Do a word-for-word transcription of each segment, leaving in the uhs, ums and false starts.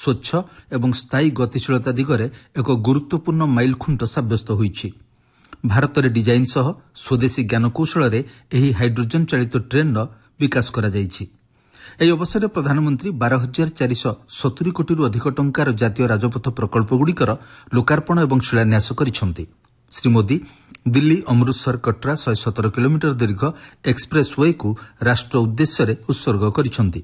ସ୍ୱଚ୍ଛ ଏବଂ ସ୍ଥାୟୀ ଗତିଶୀଳତା ଦିଗରେ ଏକ ଗୁରୁତ୍ୱପୂର୍ଣ୍ଣ ମାଇଲଖୁଣ୍ଟ ସାବ୍ୟସ୍ତ ହୋଇଛି। ଭାରତରେ ଡିଜାଇନ୍ ସହ ସ୍ୱଦେଶୀ ଜ୍ଞାନକୌଶଳରେ ଏହି ହାଇଡ୍ରୋଜେନ୍ ଚାଳିତ ଟ୍ରେନ୍ର ବିକାଶ କରାଯାଇଛି। ଏହି ଅବସରରେ ପ୍ରଧାନମନ୍ତ୍ରୀ ବାର ହଜାର ଚାରିଶହ ସତୁରୀ କୋଟିରୁ ଅଧିକ ଟଙ୍କାର ଜାତୀୟ ରାଜପଥ ପ୍ରକଳ୍ପଗୁଡ଼ିକର ଲୋକାର୍ପଣ ଏବଂ ଶିଳାନ୍ୟାସ କରିଛନ୍ତି। ଶ୍ରୀ ମୋଦି ଦିଲ୍ଲୀ ଅମୃତସର କଟ୍ରା ଶହେ ସତର କିଲୋମିଟର ଦୀର୍ଘ ଏକ୍ସପ୍ରେସ୍ ୱେକୁ ରାଷ୍ଟ୍ର ଉଦ୍ଦେଶ୍ୟରେ ଉତ୍ସର୍ଗ କରିଛନ୍ତି।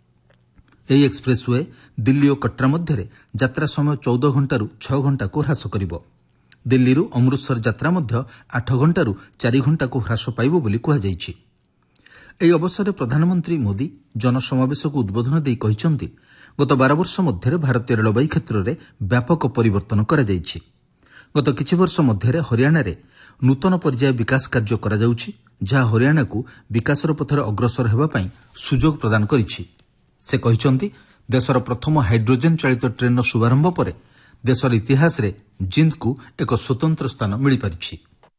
ଏହି ଏକ୍ସପ୍ରେସ୍ ୱେ ଦିଲ୍ଲୀ ଓ କଟ୍ରା ମଧ୍ୟରେ ଯାତ୍ରା ସମୟ ଚଉଦ ଘଣ୍ଟାରୁ ଛଅ ଘଣ୍ଟାକୁ ହ୍ରାସ କରିବ। ଦିଲ୍ଲୀରୁ ଅମୃତସର ଯାତ୍ରା ମଧ୍ୟ ଆଠ ଘଣ୍ଟାରୁ ଚାରି ଘଣ୍ଟାକୁ ହ୍ରାସ ପାଇବ ବୋଲି କୁହାଯାଇଛି। ଏହି ଅବସରରେ ପ୍ରଧାନମନ୍ତ୍ରୀ ମୋଦି ଜନସମାବେଶକୁ ଉଦ୍ବୋଧନ ଦେଇ କହିଛନ୍ତି, ଗତ ବାର ବର୍ଷ ମଧ୍ୟରେ ଭାରତୀୟ ରେଳବାଇ କ୍ଷେତ୍ରରେ ବ୍ୟାପକ ପରିବର୍ତ୍ତନ କରାଯାଇଛି। ଗତ କିଛି ବର୍ଷ ମଧ୍ୟରେ ହରିୟାଣାରେ ନୂତନ ପର୍ଯ୍ୟାୟ ବିକାଶ କାର୍ଯ୍ୟ କରାଯାଉଛି, ଯାହା ହରିୟାଣାକୁ ବିକାଶର ପଥରେ ଅଗ୍ରସର ହେବା ପାଇଁ ସୁଯୋଗ ପ୍ରଦାନ କରିଛି। ସେ କହିଛନ୍ତି, ଦେଶର ପ୍ରଥମ ହାଇଡ୍ରୋଜେନ୍ ଚାଳିତ ଟ୍ରେନ୍ର ଶୁଭାରମ୍ଭ ପରେ ଦେଶର ଇତିହାସରେ ଜିନ୍ଦକୁ ଏକ ସ୍ୱତନ୍ତ୍ର ସ୍ଥାନ ମିଳିପାରିଛି।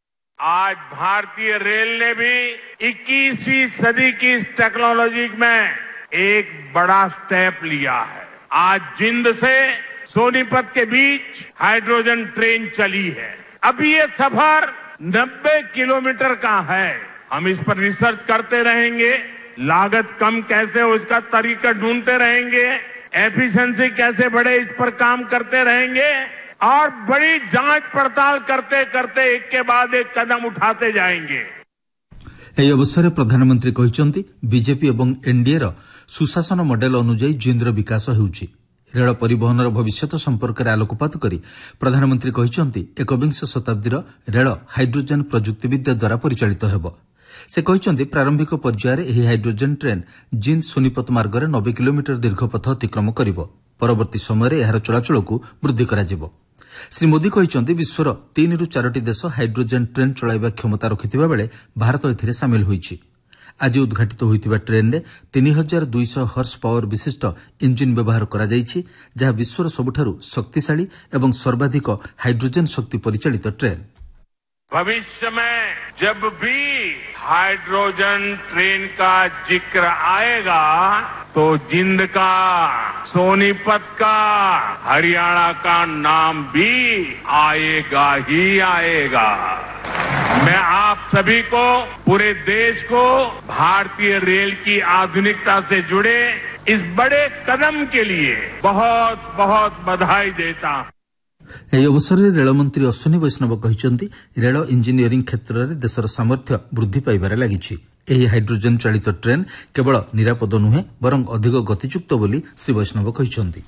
आज भारतीय रेल ने भी इक्कीसवीं सदी की इस टेक्नोलॉजी में एक बड़ा स्टेप लिया है। आज जिंद से सोनीपत के बीच हाइड्रोजन ट्रेन चली है। अभी ये सफर नब्बे किलोमीटर का है। हम इस पर रिसर्च करते रहेंगे, लागत कम कैसे हो इसका तरीका ढूंढते रहेंगे, एफिशिएंसी कैसे बढ़े इस पर काम करते रहेंगे और बड़ी जांच पड़ताल करते करते एक के बाद एक कदम उठाते जाएंगे। ଏହି ଅବସରରେ ପ୍ରଧାନମନ୍ତ୍ରୀ କହିଛନ୍ତି, ବିଜେପି ଏବଂ ଏନ୍ଡିଏର ସୁଶାସନ ମଡେଲ ଅନୁଯାୟୀ ଜିନ୍ଦର ବିକାଶ ହେଉଛି। ରେଳ ପରିବହନର ଭବିଷ୍ୟତ ସମ୍ପର୍କରେ ଆଲୋକପାତ କରି ପ୍ରଧାନମନ୍ତ୍ରୀ କହିଛନ୍ତି, ଏକବିଂଶ ଶତାବ୍ଦୀର ରେଳ ହାଇଡ୍ରୋଜେନ୍ ପ୍ରଯୁକ୍ତିବିଦ୍ୟା ଦ୍ୱାରା ପରିଚାଳିତ ହେବ। ସେ କହିଛନ୍ତି, ପ୍ରାରମ୍ଭିକ ପର୍ଯ୍ୟାୟରେ ଏହି ହାଇଡ୍ରୋଜେନ୍ ଟ୍ରେନ୍ ଜିନ୍ଦ ସୋନିପତ ମାର୍ଗରେ ନବେ କିଲୋମିଟର ଦୀର୍ଘ ପଥ ଅତିକ୍ରମ କରିବ। ପରବର୍ତ୍ତୀ ସମୟରେ ଏହାର ଚଳାଚଳକୁ ବୃଦ୍ଧି କରାଯିବ। ଶ୍ରୀ ମୋଦି କହିଛନ୍ତି, ବିଶ୍ୱର ତିନିରୁ ଚାରୋଟି ଦେଶ ହାଇଡ୍ରୋଜେନ୍ ଟ୍ରେନ୍ ଚଳାଇବା କ୍ଷମତା ରଖିଥିବା ବେଳେ ଭାରତ ଏଥିରେ ସାମିଲ ହୋଇଛି। ଆଜି ଉଦ୍ଘାଟିତ ହୋଇଥିବା ଟ୍ରେନ୍ରେ ତିନି ହଜାର ଦୁଇଶହ ହର୍ସ ପାୱାର ବିଶିଷ୍ଟ ଇଞ୍ଜିନ୍ ବ୍ୟବହାର କରାଯାଇଛି, ଯାହା ବିଶ୍ୱର ସବୁଠାରୁ ଶକ୍ତିଶାଳୀ ଏବଂ ସର୍ବାଧିକ ହାଇଡ୍ରୋଜେନ୍ ଶକ୍ତି ପରିଚାଳିତ ଟ୍ରେନ୍। भविष्य में जब भी हाइड्रोजन ट्रेन का जिक्र आएगा तो जिंद का, सोनीपत का, हरियाणा का नाम भी आएगा ही आएगा। मैं आप सभी को, पूरे देश को भारतीय रेल की आधुनिकता से जुड़े इस बड़े कदम के लिए बहुत बहुत बधाई देता हूं। ଏହି ଅବସରରେ ରେଳମନ୍ତ୍ରୀ ଅଶ୍ୱିନୀ ବୈଷ୍ଣବ କହିଛନ୍ତି, ରେଳ ଇଞ୍ଜିନିୟରିଂ କ୍ଷେତ୍ରରେ ଦେଶର ସାମର୍ଥ୍ୟ ବୃଦ୍ଧି ପାଇବାରେ ଲାଗିଛି। ଏହି ହାଇଡ୍ରୋଜେନ୍ ଚାଳିତ ଟ୍ରେନ୍ କେବଳ ନିରାପଦ ନୁହେଁ, ବରଂ ଅଧିକ ଗତିଯୁକ୍ତ ବୋଲି ଶ୍ରୀ ବୈଷ୍ଣବ କହିଛନ୍ତି।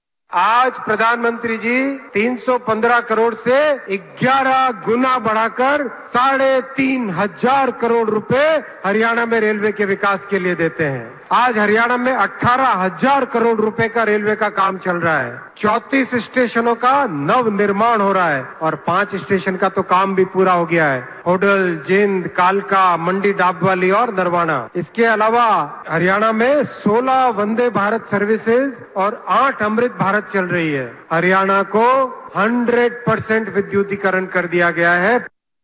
आज प्रधानमंत्री जी तीन सौ पंद्रह करोड़ से ग्यारह गुना बढ़ाकर साढ़े तीन हजार करोड़ रुपए हरियाणा में रेलवे के विकास के लिए देते हैं। आज हरियाणा में अठारह हजार करोड़ रुपए का रेलवे का काम चल रहा है। चौंतीस स्टेशनों का नव निर्माण हो रहा है और पांच स्टेशन का तो काम भी पूरा हो गया है। होडल, जिंद, कालका, मंडी डाबवाली और नरवाना। इसके अलावा हरियाणा में सोलह वंदे भारत सर्विसेज और आठ अमृत भारत चल रही है। हरियाणा को हंड्रेड परसेंट विद्युतीकरण कर दिया गया है।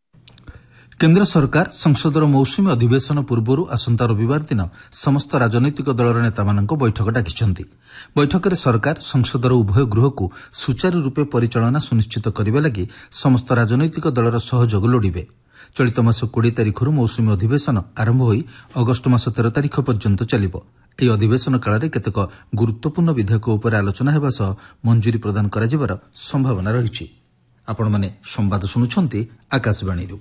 କେନ୍ଦ୍ର ସରକାର ସଂସଦର ମୌସୁମୀ ଅଧିବେଶନ ପୂର୍ବରୁ ଆସନ୍ତା ରବିବାର ଦିନ ସମସ୍ତ ରାଜନୈତିକ ଦଳର ନେତାମାନଙ୍କ ବୈଠକ ଡାକିଛନ୍ତି। ବୈଠକରେ ସରକାର ସଂସଦର ଉଭୟ ଗୃହକୁ ସୁଚାରୁ ରୂପେ ପରିଚାଳନା ସୁନିଶ୍ଚିତ କରିବା ଲାଗି ସମସ୍ତ ରାଜନୈତିକ ଦଳର ସହଯୋଗ ଲୋଡ଼ିବେ। ଚଳିତ ମାସ କୋଡ଼ିଏ ତାରିଖରୁ ମୌସୁମୀ ଅଧିବେଶନ ଆରମ୍ଭ ହୋଇ ଅଗଷ୍ଟ ମାସ ତେର ତାରିଖ ପର୍ଯ୍ୟନ୍ତ ଚାଲିବ। ଏହି ଅଧିବେଶନ କାଳରେ କେତେକ ଗୁରୁତ୍ୱପୂର୍ଣ୍ଣ ବିଧେୟକ ଉପରେ ଆଲୋଚନା ହେବା ସହ ମଞ୍ଜୁରୀ ପ୍ରଦାନ କରାଯିବାର ସମ୍ଭାବନା ରହିଛି। ଆପଣମାନେ ସମ୍ବାଦ ଶୁଣୁଛନ୍ତି ଆକାଶବାଣୀରୁ।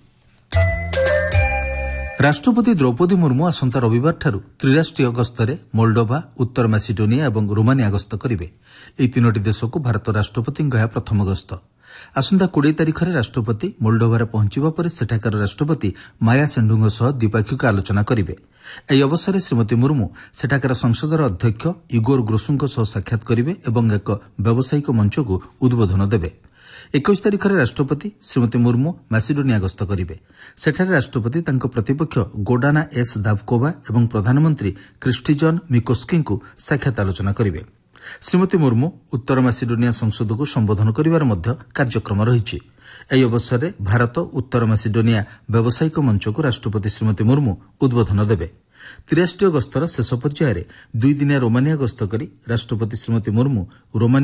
ରାଷ୍ଟ୍ରପତି ଦ୍ରୌପଦୀ ମୁର୍ମୁ ଆସନ୍ତା ରବିବାରଠାରୁ ତ୍ରିରାଷ୍ଟ୍ରୀୟ ଗସ୍ତରେ ମୋଲ୍ଡୋଭା, ଉତ୍ତର ମାସିଡୋନିଆ ଏବଂ ରୋମାନିଆ ଗସ୍ତ କରିବେ। ଏହି ତିନୋଟି ଦେଶକୁ ଭାରତ ରାଷ୍ଟ୍ରପତିଙ୍କ ଏହା ପ୍ରଥମ ଗସ୍ତ। ଆସନ୍ତା କୋଡ଼ିଏ ତାରିଖରେ ରାଷ୍ଟ୍ରପତି ମୋଲ୍ଡୋଭାରେ ପହଞ୍ଚିବା ପରେ ସେଠାକାର ରାଷ୍ଟ୍ରପତି ମାୟା ସେଣ୍ଡୁଙ୍କ ସହ ଦ୍ୱିପାକ୍ଷିକ ଆଲୋଚନା କରିବେ। ଏହି ଅବସରରେ ଶ୍ରୀମତୀ ମୁର୍ମୁ ସେଠାକାର ସଂସଦର ଅଧ୍ୟକ୍ଷ ଇଗୋର ଗ୍ରୋସୁଙ୍କ ସହ ସାକ୍ଷାତ କରିବେ ଏବଂ ଏକ ବ୍ୟବସାୟିକ ମଞ୍ଚକୁ ଉଦ୍ବୋଧନ ଦେବେ। ଏକୋଇଶ ତାରିଖରେ ରାଷ୍ଟ୍ରପତି ଶ୍ରୀମତୀ ମୁର୍ମୁ ମାସିଡୋନିଆ ଗସ୍ତ କରିବେ। ସେଠାରେ ରାଷ୍ଟ୍ରପତି ତାଙ୍କ ପ୍ରତିପକ୍ଷ ଗୋଡାନା ଏସ୍ ଦାଭକୋଭା ଏବଂ ପ୍ରଧାନମନ୍ତ୍ରୀ କ୍ରିଷ୍ଟିଜନ୍ ମିକୋସ୍କିଙ୍କୁ ସାକ୍ଷାତ ଆଲୋଚନା କରିବେ। ଶ୍ରୀମତୀ ମୁର୍ମୁ ଉତ୍ତର ମାସିଡୋନିଆ ସଂସଦକୁ ସମ୍ବୋଧନ କରିବାର ମଧ୍ୟ କାର୍ଯ୍ୟକ୍ରମ ରହିଛି। ଏହି ଅବସରରେ ଭାରତ ଉତ୍ତର ମାସିଡୋନିଆ ବ୍ୟବସାୟିକ ମଞ୍ଚକୁ ରାଷ୍ଟ୍ରପତି ଶ୍ରୀମତୀ ମୁର୍ମୁ ଉଦ୍ବୋଧନ ଦେବେ। ତ୍ରିରାଷ୍ଟ୍ରୀୟ ଗସ୍ତର ଶେଷ ପର୍ଯ୍ୟାୟରେ ଦୁଇଦିନିଆ ରୋମାନିଆ ଗସ୍ତ କରି ରାଷ୍ଟ୍ରପତି ଶ୍ରୀମତୀ ମୁର୍ମୁ ରୋମାନିଆ